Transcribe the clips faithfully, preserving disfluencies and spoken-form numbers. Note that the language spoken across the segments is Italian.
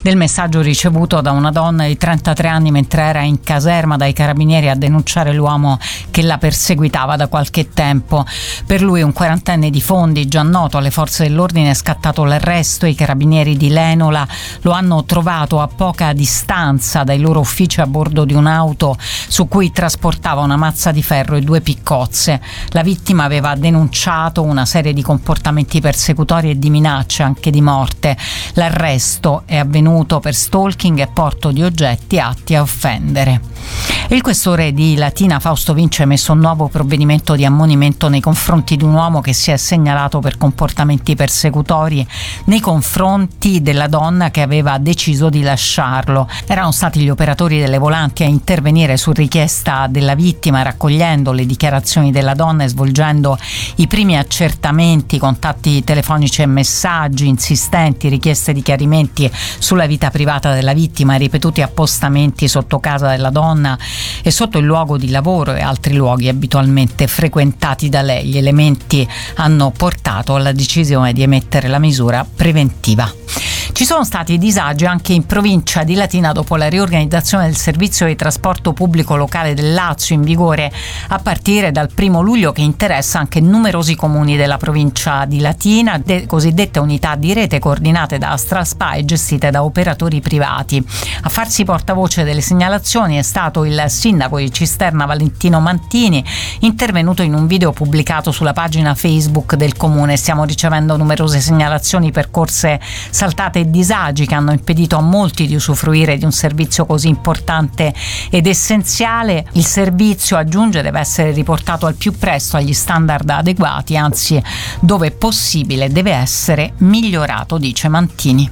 del messaggio ricevuto da una donna di trentatré anni mentre era in caserma dai carabinieri a denunciare l'uomo che la perseguitava da qualche tempo. Per lui, un quarantenne di Fondi, già noto alle forze dell'ordine, è scattato l'arresto. I carabinieri di Lenola lo hanno trovato a poca distanza dai loro uffici a bordo di un'auto su cui trasportava una mazza di ferro e due piccozze. La vittima aveva denunciato una serie di comportamenti persecutori e di minacce, anche di morte. L'arresto è avvenuto per stalking e porto di oggetti atti a offendere. Il questore di Latina Fausto Vinci ha emesso un nuovo provvedimento di ammonimento nei confronti di un uomo che si è segnalato per comportamenti persecutori nei confronti della donna che aveva deciso di lasciarlo. Erano stati gli operatori delle volanti a intervenire su richiesta della vittima, raccogliendo le dichiarazioni della donna e svolgendo i primi accertamenti, contatti telefonici e messaggi insistenti, richieste di chiarimenti sulla vita privata della vittima, ripetuti appostamenti sotto casa della donna e sotto il luogo di lavoro e altri luoghi abitualmente frequentati da lei. Gli elementi hanno portato alla decisione di emettere la misura preventiva. Ci sono stati disagi anche in provincia di Latina dopo la riorganizzazione del servizio di trasporto pubblico locale del Lazio, in vigore a partire dal primo luglio, che interessa anche numerosi comuni della provincia di Latina, de- cosiddette unità di rete coordinate da Astraspa e gestite da operatori privati. A farsi portavoce delle segnalazioni è stato il sindaco di Cisterna Valentino Mantini, intervenuto in un video pubblicato sulla pagina Facebook del comune. Stiamo ricevendo numerose segnalazioni per corse saltate e disagi che hanno impedito a molti di usufruire di un servizio così importante ed essenziale. Il servizio, aggiunge, deve essere riportato al più presto agli standard adeguati, anzi, dove possibile deve essere migliorato, dice Mantini.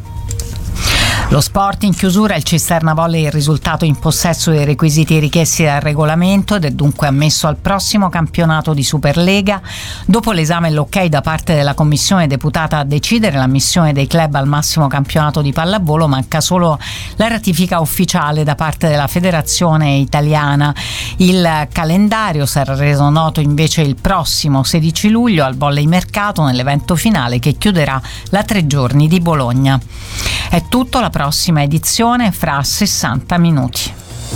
Lo sport in chiusura, il Cisterna Volley è il risultato in possesso dei requisiti richiesti dal regolamento ed è dunque ammesso al prossimo campionato di Superlega. Dopo l'esame e l'ok da parte della commissione deputata a decidere l'ammissione dei club al massimo campionato di pallavolo, manca solo la ratifica ufficiale da parte della Federazione Italiana. Il calendario sarà reso noto invece il prossimo sedici luglio al Volley Mercato, nell'evento finale che chiuderà la tre giorni di Bologna. È tutto, la prossima edizione fra sessanta minuti.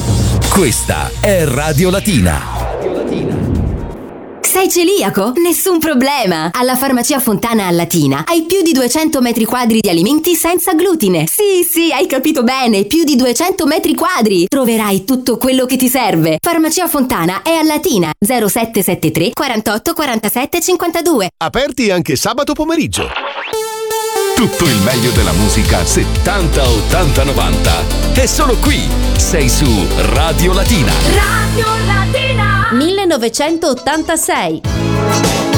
Questa è Radio Latina. Sei celiaco? Nessun problema! Alla Farmacia Fontana a Latina hai più di duecento metri quadri di alimenti senza glutine. Sì, sì, hai capito bene, più di duecento metri quadri. Troverai tutto quello che ti serve. Farmacia Fontana è a Latina, zero sette sette tre quarantotto quarantasette cinquantadue. Aperti anche sabato pomeriggio. Tutto il meglio della musica settanta, ottanta, novanta è solo qui. Sei su Radio Latina. Radio Latina. millenovecentottantasei.